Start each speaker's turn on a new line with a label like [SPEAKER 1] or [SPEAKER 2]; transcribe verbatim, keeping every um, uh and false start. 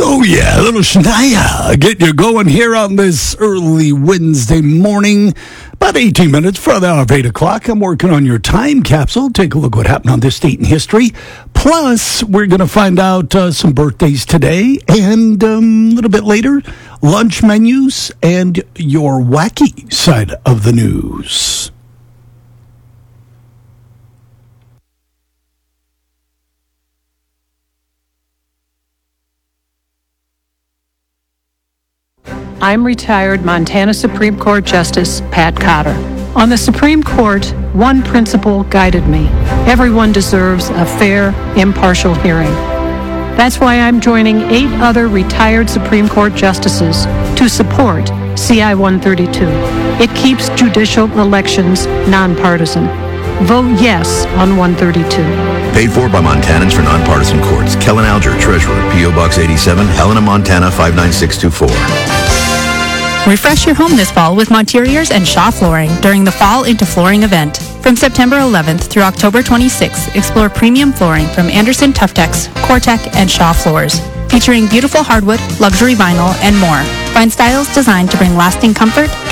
[SPEAKER 1] Oh, yeah, a little Shania. Get you going here on this early Wednesday morning. About eighteen minutes for the hour of eight o'clock. I'm working on your time capsule. Take a look what happened on this date in history. Plus, we're going to find out uh, some birthdays today. And um, a little bit later, lunch menus and your wacky side of the news.
[SPEAKER 2] I'm retired Montana Supreme Court Justice Pat Cotter. On the Supreme Court, one principle guided me. Everyone deserves a fair, impartial hearing. That's why I'm joining eight other retired Supreme Court justices to support C I one thirty-two. It keeps judicial elections nonpartisan. Vote yes on one thirty-two.
[SPEAKER 3] Paid for by Montanans for Nonpartisan Courts. Kellen Alger, Treasurer, P O Box eighty-seven, Helena, Montana five nine six two four.
[SPEAKER 4] Refresh your home this fall with Monteriors and Shaw Flooring during the Fall into Flooring event. From September eleventh through October twenty-sixth, explore premium flooring from Anderson Tuftex, Cortec, and Shaw Floors, featuring beautiful hardwood, luxury vinyl, and more. Find styles designed to bring lasting comfort,